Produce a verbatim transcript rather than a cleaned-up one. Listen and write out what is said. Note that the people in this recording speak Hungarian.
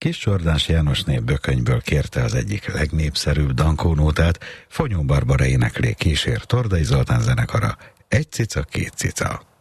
Kis Zsordás Jánosné Bökönyből kérte az egyik legnépszerűbb dankónótát, Fonyó Barbara éneklé kísér Tordai Zoltán zenekara, Egy cica, két cica.